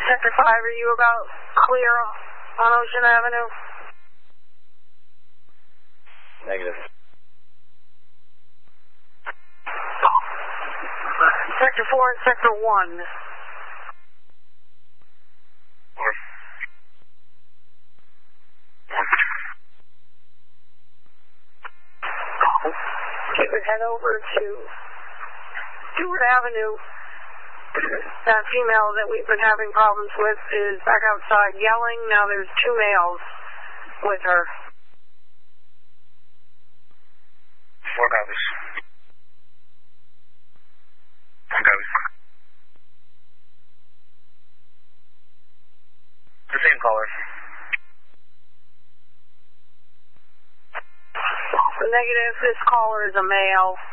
Sector 5, are you about clear on Ocean Avenue? Negative. Sector 4 and Sector 1. Okay, we head over to Stewart Avenue. That female that we've been having problems with is back outside yelling. Now there's 2 males with her. 4 copies. 1 copies. The same caller. Negative, this caller is a male.